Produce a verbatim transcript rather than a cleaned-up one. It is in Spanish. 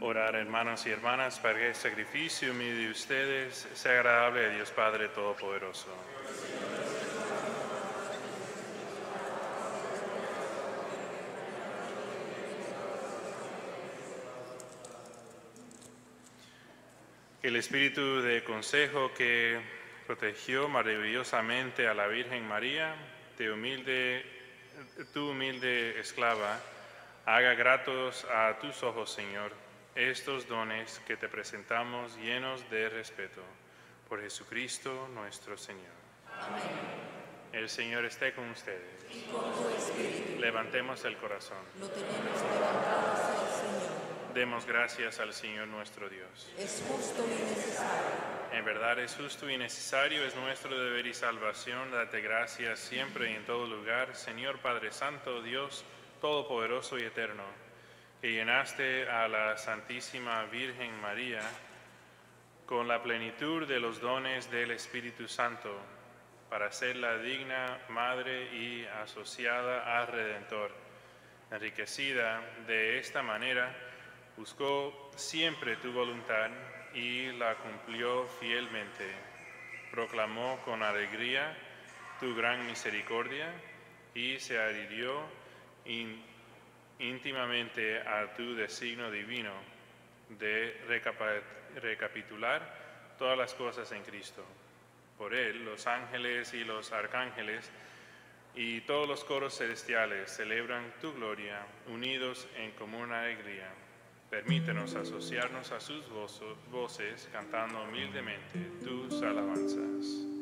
Orar, hermanos y hermanas, para que el sacrificio humilde de ustedes sea agradable a Dios Padre Todopoderoso. Que el espíritu de consejo que protegió maravillosamente a la Virgen María, de humilde, tu humilde esclava, haga gratos a tus ojos, Señor, estos dones que te presentamos llenos de respeto. Por Jesucristo nuestro Señor. Amén. El Señor esté con ustedes. Y con tu espíritu. Levantemos el corazón. Lo tenemos levantado hacia el Señor. Demos gracias al Señor nuestro Dios. Es justo y necesario. En verdad es justo y necesario, es nuestro deber y salvación, darte gracias siempre y en todo lugar, Señor Padre Santo, Dios Todopoderoso y Eterno, que llenaste a la Santísima Virgen María con la plenitud de los dones del Espíritu Santo, para serla digna madre y asociada al Redentor. Enriquecida de esta manera, buscó siempre tu voluntad y la cumplió fielmente. Proclamó con alegría tu gran misericordia y se adhirió in, íntimamente a tu designio divino de recapa, recapitular todas las cosas en Cristo. Por él, los ángeles y los arcángeles y todos los coros celestiales celebran tu gloria, unidos en común alegría. Permítenos asociarnos a sus voces, cantando humildemente tus alabanzas.